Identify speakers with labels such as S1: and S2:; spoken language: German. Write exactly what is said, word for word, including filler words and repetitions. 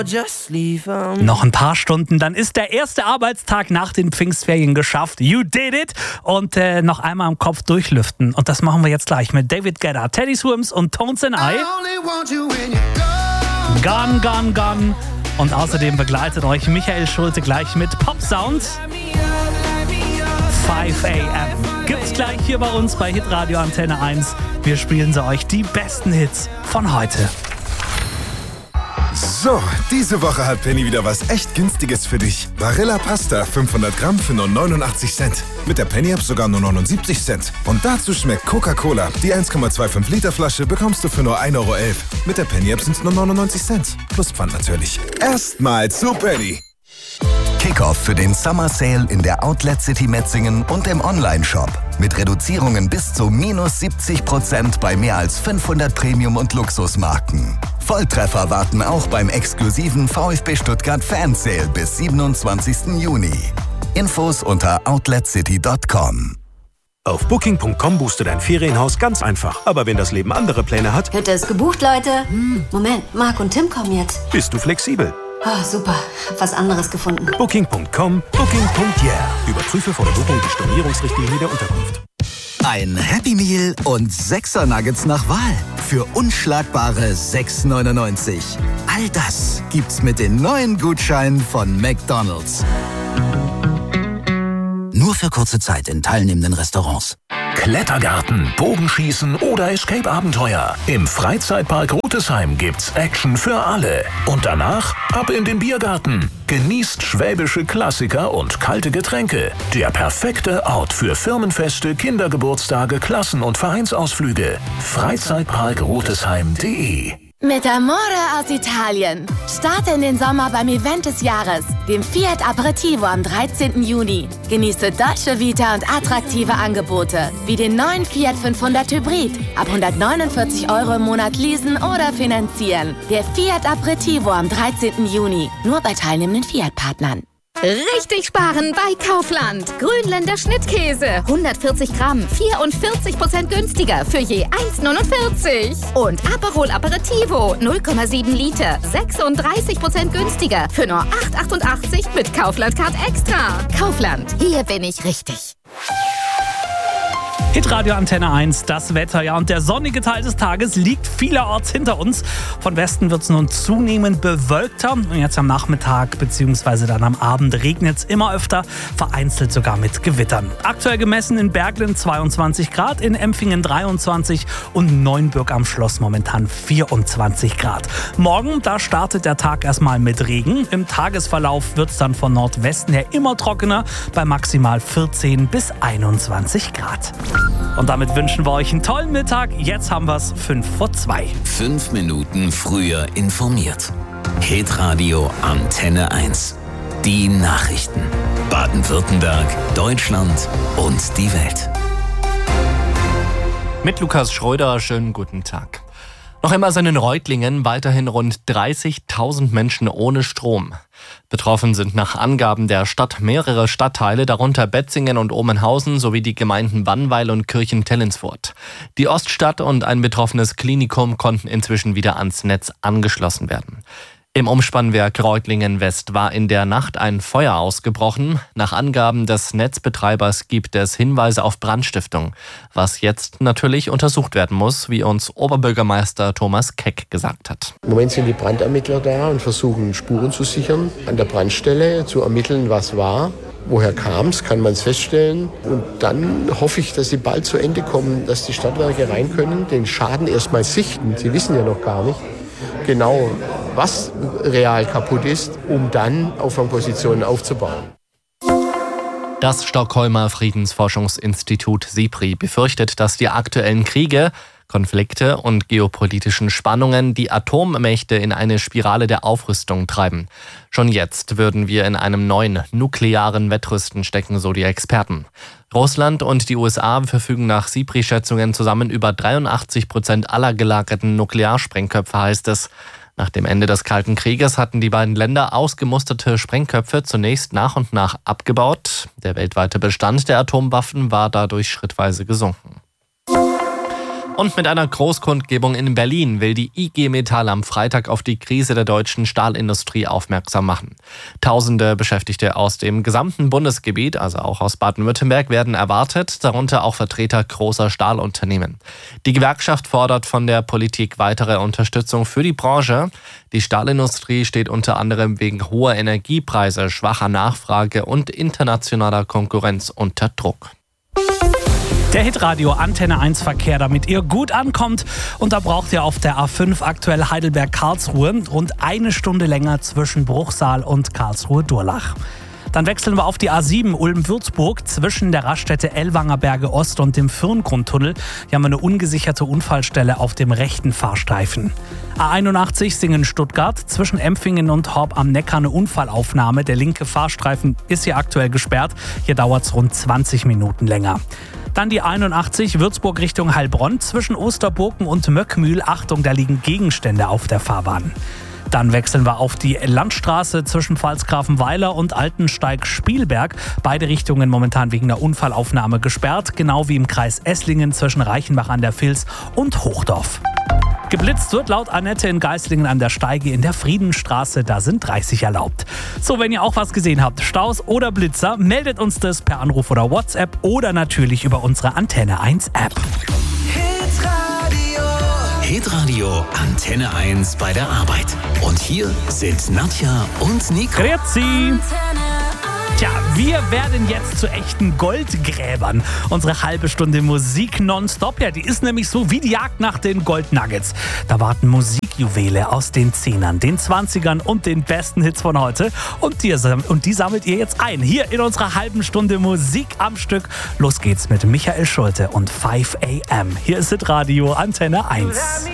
S1: Noch ein paar Stunden, dann ist der erste Arbeitstag nach den Pfingstferien geschafft. You did it! Und äh, noch einmal am Kopf durchlüften. Und das machen wir jetzt gleich mit David Guetta, Teddy Swims und Tones and I. Gone, gone, gone. Und außerdem begleitet euch Michael Schulte gleich mit Pop Sound. fünf a m gibt's gleich hier bei uns bei Hitradio Antenne eins. Wir spielen sie euch die besten Hits von heute.
S2: So, diese Woche hat Penny wieder was echt Günstiges für dich. Barilla Pasta, fünfhundert Gramm für nur neunundachtzig Cent. Mit der Penny-App sogar nur neunundsiebzig Cent. Und dazu schmeckt Coca-Cola. Die eins Komma fünfundzwanzig Liter Flasche bekommst du für nur ein Euro elf. Mit der Penny-App sind es nur neunundneunzig Cent. Plus Pfand natürlich. Erstmal zu Penny.
S3: Kickoff für den Summer Sale in der Outlet City Metzingen und im Online-Shop. Mit Reduzierungen bis zu minus siebzig Prozent bei mehr als fünfhundert Premium- und Luxusmarken. Volltreffer warten auch beim exklusiven VfB Stuttgart Fan Sale bis siebenundzwanzigsten Juni. Infos unter outlet city punkt com.
S4: Auf booking punkt com buchst du dein Ferienhaus ganz einfach. Aber wenn das Leben andere Pläne hat...
S5: Hütte ist gebucht, Leute. Hm, Moment, Marc und Tim kommen jetzt.
S4: Bist du flexibel?
S5: Oh, super. Hab was anderes gefunden.
S4: booking punkt com, booking punkt yeah. Überprüfe vor der Buchung die Stornierungsrichtlinie der Unterkunft.
S3: Ein Happy Meal und sechser Nuggets nach Wahl. Für unschlagbare sechs neunundneunzig. All das gibt's mit den neuen Gutscheinen von McDonald's. Nur für kurze Zeit in teilnehmenden Restaurants.
S6: Klettergarten, Bogenschießen oder Escape-Abenteuer. Im Freizeitpark Rutesheim gibt's Action für alle. Und danach ab in den Biergarten. Genießt schwäbische Klassiker und kalte Getränke. Der perfekte Ort für Firmenfeste, Kindergeburtstage, Klassen- und Vereinsausflüge. Freizeitpark Rutesheim punkt de.
S7: Mit Amore aus Italien. Starte in den Sommer beim Event des Jahres, dem Fiat Aperitivo am dreizehnten Juni. Genieße Dolce Vita und attraktive Angebote, wie den neuen Fiat fünfhundert Hybrid. Ab hundertneunundvierzig Euro im Monat leasen oder finanzieren. Der Fiat Aperitivo am dreizehnten Juni. Nur bei teilnehmenden Fiat-Partnern.
S8: Richtig sparen bei Kaufland. Grünländer Schnittkäse. hundertvierzig Gramm. vierundvierzig Prozent günstiger für je eins neunundvierzig. Und Aperol Aperitivo. null Komma sieben Liter. sechsunddreißig Prozent günstiger für nur acht achtundachtzig mit Kaufland Card Extra. Kaufland. Hier bin ich richtig.
S1: Hitradio Antenne eins, das Wetter, ja, und der sonnige Teil des Tages liegt vielerorts hinter uns. Von Westen wird es nun zunehmend bewölkter und jetzt am Nachmittag bzw. dann am Abend regnet es immer öfter, vereinzelt sogar mit Gewittern. Aktuell gemessen in Berglen zweiundzwanzig Grad, in Empfingen dreiundzwanzig und Neuenbürg am Schloss momentan vierundzwanzig Grad. Morgen, da startet der Tag erstmal mit Regen. Im Tagesverlauf wird es dann von Nordwesten her immer trockener, bei maximal vierzehn bis einundzwanzig Grad. Und damit wünschen wir euch einen tollen Mittag. Jetzt haben wir es fünf vor zwei.
S9: Fünf Minuten früher informiert. Hitradio Antenne eins. Die Nachrichten. Baden-Württemberg, Deutschland und die Welt.
S10: Mit Lukas Schröder, schönen guten Tag. Noch immer sind in Reutlingen weiterhin rund dreißigtausend Menschen ohne Strom. Betroffen sind nach Angaben der Stadt mehrere Stadtteile, darunter Betzingen und Omenhausen sowie die Gemeinden Bannweil und Kirchen-Tellinsfurt. Die Oststadt und ein betroffenes Klinikum konnten inzwischen wieder ans Netz angeschlossen werden. Im Umspannwerk Reutlingen-West war in der Nacht ein Feuer ausgebrochen. Nach Angaben des Netzbetreibers gibt es Hinweise auf Brandstiftung, was jetzt natürlich untersucht werden muss, wie uns Oberbürgermeister Thomas Keck gesagt hat.
S11: Im Moment sind die Brandermittler da und versuchen Spuren zu sichern, an der Brandstelle zu ermitteln, was war. Woher kam es, kann man es feststellen. Und dann hoffe ich, dass sie bald zu Ende kommen, dass die Stadtwerke rein können, den Schaden erstmal sichten. Sie wissen ja noch gar nicht genau, was real kaputt ist, um dann Auffangpositionen aufzubauen.
S10: Das Stockholmer Friedensforschungsinstitut SIPRI befürchtet, dass die aktuellen Kriege, Konflikte und geopolitischen Spannungen die Atommächte in eine Spirale der Aufrüstung treiben. Schon jetzt würden wir in einem neuen nuklearen Wettrüsten stecken, so die Experten. Russland und die U S A verfügen nach SIPRI-Schätzungen zusammen über dreiundachtzig Prozent aller gelagerten Nuklearsprengköpfe, heißt es. Nach dem Ende des Kalten Krieges hatten die beiden Länder ausgemusterte Sprengköpfe zunächst nach und nach abgebaut. Der weltweite Bestand der Atomwaffen war dadurch schrittweise gesunken. Und mit einer Großkundgebung in Berlin will die I G Metall am Freitag auf die Krise der deutschen Stahlindustrie aufmerksam machen. Tausende Beschäftigte aus dem gesamten Bundesgebiet, also auch aus Baden-Württemberg, werden erwartet, darunter auch Vertreter großer Stahlunternehmen. Die Gewerkschaft fordert von der Politik weitere Unterstützung für die Branche. Die Stahlindustrie steht unter anderem wegen hoher Energiepreise, schwacher Nachfrage und internationaler Konkurrenz unter Druck.
S1: Der Hitradio Antenne eins Verkehr, damit ihr gut ankommt. Und da braucht ihr auf der A fünf aktuell Heidelberg-Karlsruhe rund eine Stunde länger zwischen Bruchsal und Karlsruhe-Durlach. Dann wechseln wir auf die A sieben Ulm-Würzburg zwischen der Raststätte Ellwanger Berge Ost und dem Firngrundtunnel. Hier haben wir eine ungesicherte Unfallstelle auf dem rechten Fahrstreifen. A einundachtzig Singen-Stuttgart zwischen Empfingen und Horb am Neckar eine Unfallaufnahme. Der linke Fahrstreifen ist hier aktuell gesperrt. Hier dauert es rund zwanzig Minuten länger. Dann die einundachtzig Würzburg Richtung Heilbronn zwischen Osterburken und Möckmühl. Achtung, da liegen Gegenstände auf der Fahrbahn. Dann wechseln wir auf die Landstraße zwischen Pfalzgrafenweiler und Altensteig-Spielberg. Beide Richtungen momentan wegen der Unfallaufnahme gesperrt, genau wie im Kreis Esslingen zwischen Reichenbach an der Vils und Hochdorf. Geblitzt wird laut Annette in Geislingen an der Steige in der Friedenstraße, da sind dreißig erlaubt. So, wenn ihr auch was gesehen habt, Staus oder Blitzer, meldet uns das per Anruf oder WhatsApp oder natürlich über unsere Antenne eins App.
S9: Hitradio Antenne eins bei der Arbeit. Und hier sind Nadja und Nico.
S1: Grüezi. Tja, wir werden jetzt zu echten Goldgräbern. Unsere halbe Stunde Musik nonstop, ja, die ist nämlich so wie die Jagd nach den Goldnuggets. Da warten Musikjuwele aus den Zehnern, den Zwanzigern und den besten Hits von heute. Und die, und die sammelt ihr jetzt ein, hier in unserer halben Stunde Musik am Stück. Los geht's mit Michael Schulte und five a m. Hier ist Hitradio Antenne eins.